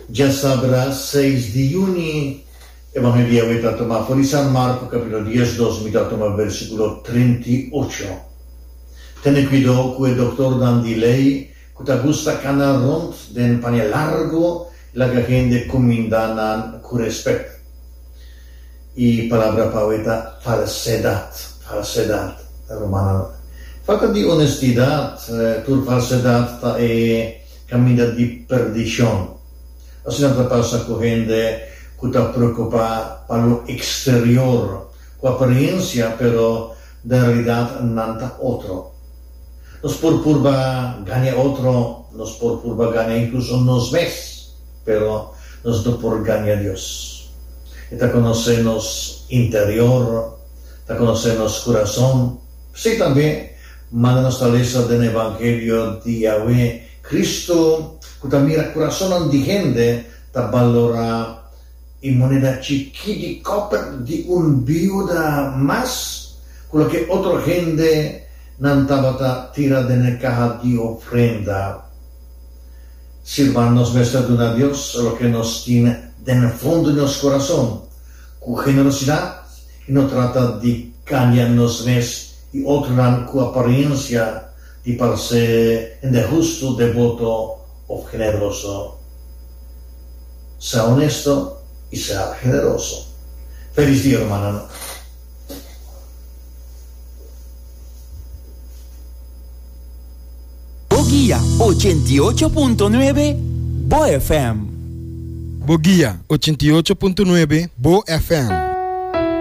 Ya sabrás, 6 de junio, Evangelio está tomado por San Marco, capítulo 10, 2, mitad toma versículo 38. Ten cuidado con el doctor Dandilei, que te gusta cana rond, den pañe largo, la que gente comindanan con respeto. Y palabra poeta, falsedad, romana. Falta di honestidad, tu falsedad è cammina di perdición. Así no te pasa con gente que te preocupa por lo exterior, con apariencia, pero de realidad nada otro. Nos purpurba gana otro, nos purpurba gana incluso nos ves, pero nos do por gana Dios. Y te conocemos interior, te conocemos corazón. Sí, también, manda nuestra lista del Evangelio de Yahweh, Cristo, que te mira corazón de gente, te valora in moneda chiquita copper di un viuda más, quello che otra gente non tabata tira de la caja de ofrenda. Sirvarnos nuestra de Dios, lo que nos tiene en el fondo de nuestro corazón, con generosidad, y no trata de cambiarnos mes y otra con apariencia de parecer de justo, devoto o generoso. Sea honesto y sea generoso. Feliz día, hermano. Boguía 88.9 Bo FM. Boguía 88.9 Bo FM.